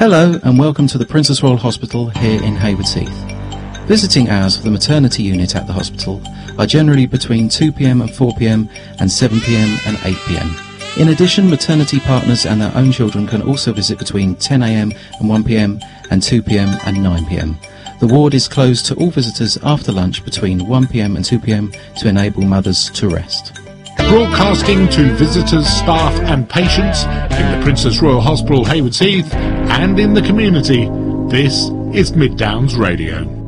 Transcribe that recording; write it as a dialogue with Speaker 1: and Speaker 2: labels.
Speaker 1: Hello and welcome to the Princess Royal Hospital here in Haywards Heath. Visiting hours of the maternity unit at the hospital are generally between 2pm and 4pm and 7pm and 8pm. In addition, maternity partners and their own children can also visit between 10am and 1pm and 2pm and 9pm. The ward is closed to all visitors after lunch between 1pm and 2pm to enable mothers to rest.
Speaker 2: Broadcasting to visitors, staff and patients in the Princess Royal Hospital, Haywards Heath, and in the community, this is Mid Downs Radio.